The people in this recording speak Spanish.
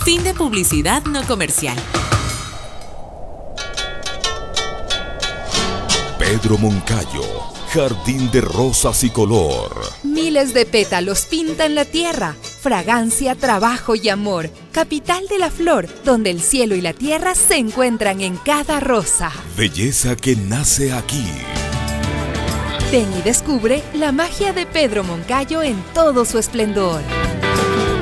Fin de publicidad no comercial. Pedro Moncayo, jardín de rosas y color. Miles de pétalos pintan la tierra, fragancia, trabajo y amor. Capital de la flor, donde el cielo y la tierra se encuentran en cada rosa. Belleza que nace aquí. Ven y descubre la magia de Pedro Moncayo en todo su esplendor.